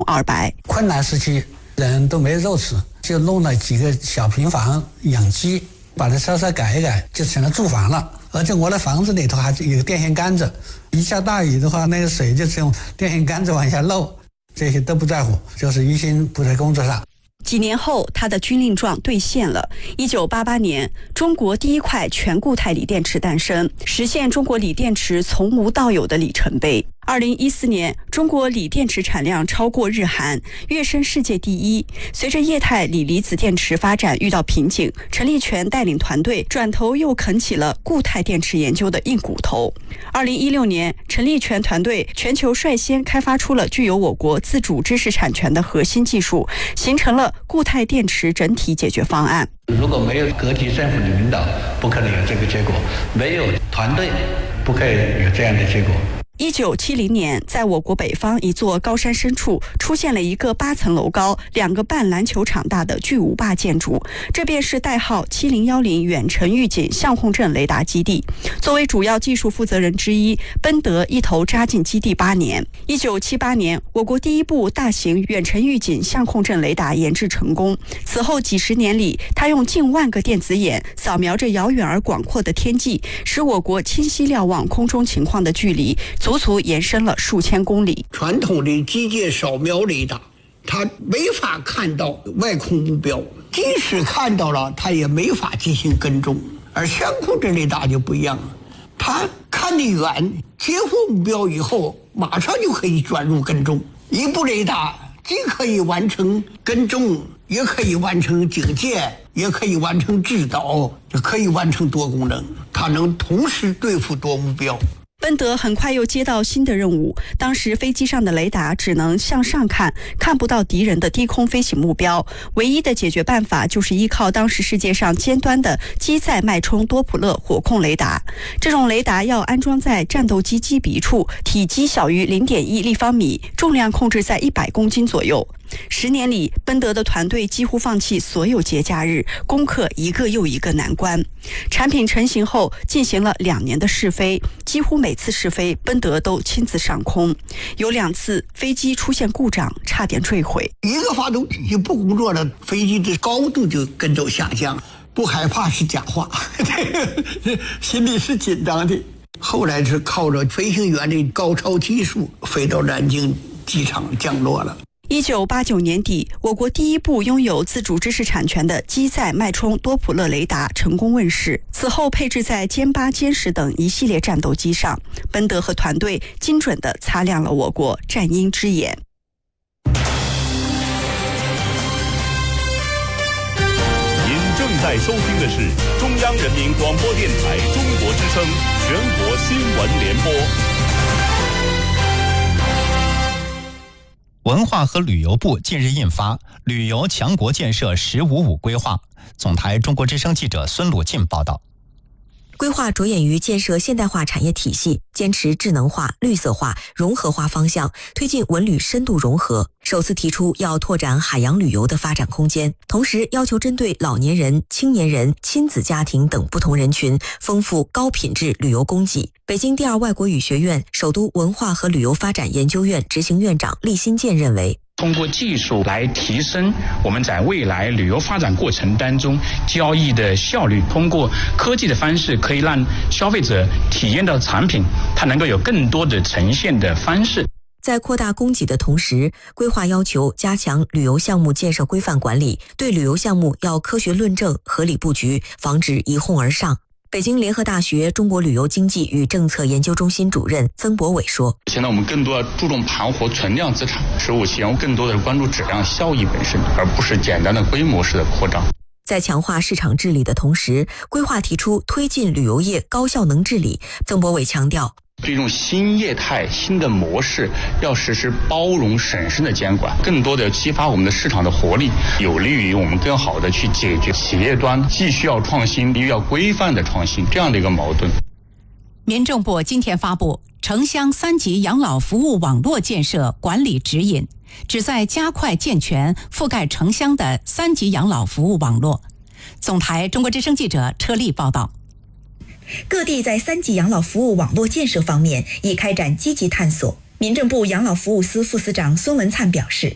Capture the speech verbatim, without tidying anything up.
二白。 困难时期人都没肉吃，就弄了几个小平房养鸡，把它稍稍改一改就成了住房了。而且我的房子里头还有电线杆子，一下大雨的话，那个水就从电线杆子往下漏，这些都不在乎，就是一心不在工作上。 几年后，他的军令状兑现了。一九八八年，中国第一块全固态锂电池诞生，实现中国锂电池从无到有的里程碑。二零一四年，中国锂电池产量超过日韩，跃升世界第一。随着液态锂离子电池发展遇到瓶颈，陈立全带领团队转头又啃起了固态电池研究的硬骨头。二零一六年，陈立全团队全球率先开发出了具有我国自主知识产权的核心技术，形成了固态电池整体解决方案。 如果没有各级政府的领导，不可能有这个结果；没有团队，不可以有这样的结果。 一九七零年，在我国北方一座高山深处，出现了一个八层楼高、两个半篮球场大的巨无霸建筑，这便是代号七零一零远程预警相控阵雷达基地。作为主要技术负责人之一，奔德一头扎进基地八年。一九七八年，我国第一部大型远程预警相控阵雷达研制成功。此后几十年里，他用近万个电子眼扫描着遥远而广阔的天际，使我国清晰瞭望空中情况的距离足足延伸了数千公里。 传统的机械扫描雷达，它没法看到外空目标，即使看到了，它也没法进行跟踪。而相控阵雷达就不一样了，它看得远，接获目标以后，马上就可以转入跟踪。一部雷达既可以完成跟踪，也可以完成警戒，也可以完成制导，也可以完成多功能，它能同时对付多目标。 奔德很快又接到新的任务，当时飞机上的雷达只能向上看，看不到敌人的低空飞行目标，唯一的解决办法就是依靠当时世界上尖端的机载脉冲多普勒火控雷达。这种雷达要安装在战斗机机鼻处，体积小于 零点一立方米，重量控制在一百公斤左右。十年里，奔德的团队几乎放弃所有节假日，攻克一个又一个难关。产品成型后，进行了两年的试飞，几乎每次试飞，奔德都亲自上空。有两次飞机出现故障，差点坠毁。 一个发动机不工作了，飞机的高度就跟着下降。不害怕是假话，心里是紧张的。后来是靠着飞行员的高超技术，飞到南京机场降落了。 一九八九年底，我国第一部拥有自主知识产权的机载脉冲多普勒雷达成功问世。此后配置在歼八、歼十等一系列战斗机上，奔德和团队精准地擦亮了我国战鹰之眼。 您正在收听的是中央人民广播电台中国之声全国新闻联播。 文化和旅游部近日印发《旅游强国建设“十五五”规划》。总台中国之声记者孙鲁进报道。 规划着眼于建设现代化产业体系，坚持智能化、绿色化、融合化方向，推进文旅深度融合。首次提出要拓展海洋旅游的发展空间，同时要求针对老年人、青年人、亲子家庭等不同人群，丰富高品质旅游供给。北京第二外国语学院首都文化和旅游发展研究院执行院长厉新建认为， 通过技术来提升我们在未来旅游发展过程当中交易的效率，通过科技的方式可以让消费者体验到产品它能够有更多的呈现的方式。 在扩大供给的同时，规划要求加强旅游项目建设规范管理，对旅游项目要科学论证、合理布局，防止一哄而上。北京联合大学中国旅游经济与政策研究中心主任曾博伟说， 现在我们更多要注重盘活存量资产，十五期更多的是关注质量效益本身，而不是简单的规模式的扩张。 在强化市场治理的同时，规划提出推进旅游业高效能治理。曾博伟强调， 这种新业态、新的模式要实施包容审慎的监管，更多的激发我们的市场的活力，有利于我们更好的去解决企业端既需要创新又要规范的创新这样的一个矛盾。 民政部今天发布城乡三级养老服务网络建设管理指引，旨在加快健全覆盖城乡的三级养老服务网络。总台中国之声记者车丽报道。 各地在三级养老服务网络建设方面已开展积极探索。民政部养老服务司副司长孙文灿表示，